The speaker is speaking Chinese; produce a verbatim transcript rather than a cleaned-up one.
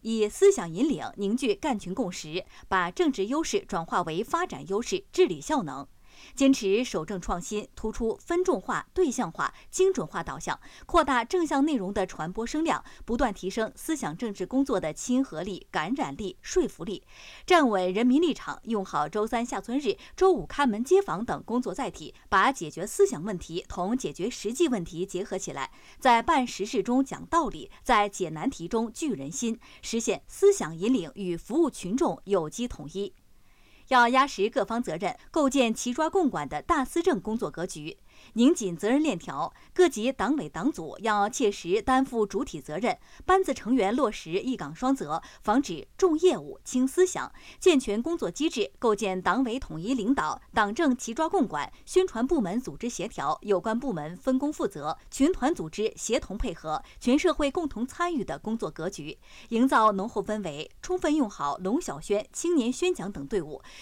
以思想引领凝聚干群共识，把政治优势转化为发展优势、治理效能。坚持守正创新，突出分众化、对象化、精准化导向，扩大正向内容的传播声量，不断提升思想政治工作的亲和力、感染力、说服力，站稳人民立场，用好周三下村日、周五看门接访等工作载体，把解决思想问题同解决实际问题结合起来，在办实事中讲道理，在解难题中聚人心，实现思想引领与服务群众有机统一。要压实各方责任，构建齐抓共管的大思政工作格局，拧紧责任链条。各级党委党组要切实担负主体责任，班子成员落实一岗双责，防止重业务轻思想，健全工作机制，构建党委统一领导、党政齐抓共管、宣传部门组织协调、有关部门分工负责、群团组织协同配合、全社会共同参与的工作格局，营造浓厚氛围，充分用好龙小宣、青年宣讲等队伍，